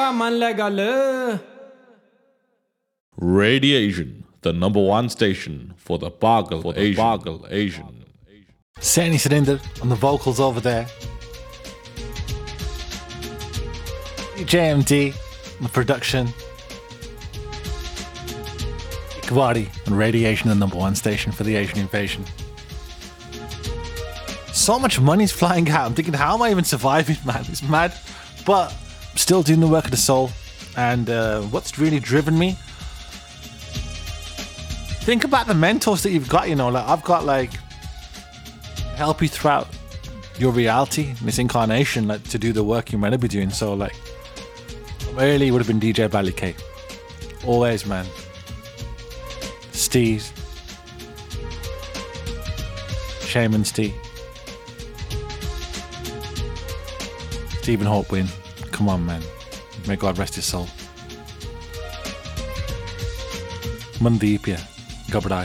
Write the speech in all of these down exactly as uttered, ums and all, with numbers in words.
Chaka man le gal. Radiation, the number one station for the Bagal for the Asian. Bagal Asian. Seni Cylinder on the vocals over there. J M D on the production. Ikawari on Radiation, the number one station for the Asian invasion. So much money's flying out. I'm thinking, how am I even surviving, man? It's mad. But I'm still doing the work of the soul. And uh, what's really driven me? Think about the mentors that you've got, you know. Like I've got like help you throughout your reality, this incarnation, like to do the work you're meant to be doing. So like early it would have been D J Bally K. Always, man. Steve. Shaman Steve. Stephen Hawkwin. Come on, man. May God rest his soul. Mandeepia. Gabrai.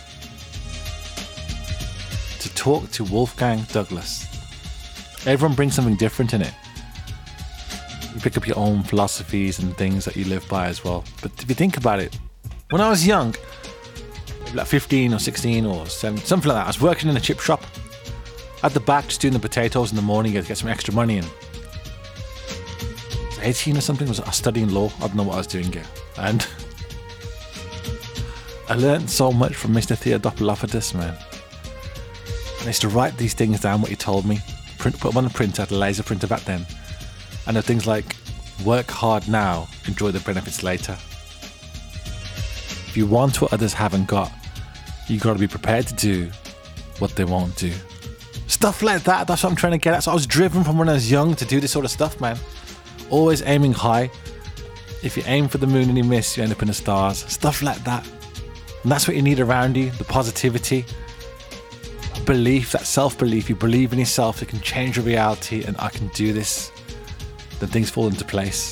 To talk to Wolfgang Douglas. Everyone brings something different in it. You pick up your own philosophies and things that you live by as well. But if you think about it, when I was young, like fifteen or sixteen or seventeen, something like that, I was working in a chip shop at the back, just doing the potatoes in the morning to get some extra money in. I was eighteen or something, I was studying law. I don't know what I was doing here. And I learned so much from Mister Theodopoulos, man. And I used to write these things down, what he told me, print, put them on a printer, the laser printer back then. And there are things like, work hard now, enjoy the benefits later. If you want what others haven't got, you got to be prepared to do what they won't do. Stuff like that, that's what I'm trying to get at. So I was driven from when I was young to do this sort of stuff, man. Always aiming high. If you aim for the moon and you miss, you end up in the stars. Stuff like that. And that's what you need around you, the positivity, belief, that self-belief. You believe in yourself, you can change your reality, and I can do this. Then things fall into place.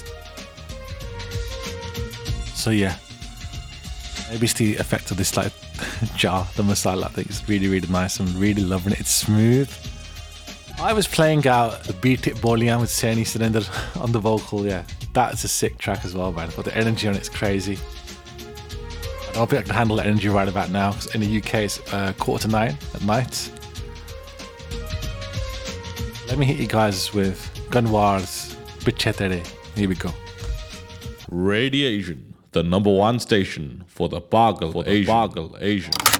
So yeah, maybe it's the effect of this like jar, the masala thing. It's really, really nice. I'm really loving it. It's smooth. I was playing out the Beat It Bolian with Seni Cylinder on the vocal. Yeah, that's a sick track as well, man. But the energy on it's crazy. I don't think I can handle the energy right about now, because in the U K it's uh, quarter to nine at night. Let me hit you guys with Gunwar's Bichetere. Here we go. Radiation, the number one station for the Bagal for the Asian. Bagal Asian.